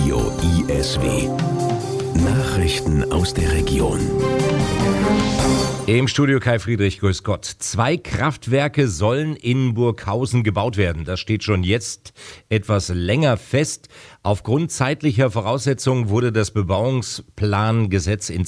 Radio ISW. Nachrichten aus der Region. Im Studio Kai Friedrich, grüß Gott. 2 Kraftwerke sollen in Burghausen gebaut werden. Das steht schon jetzt etwas länger fest. Aufgrund zeitlicher Voraussetzungen wurde das Bebauungsplangesetz in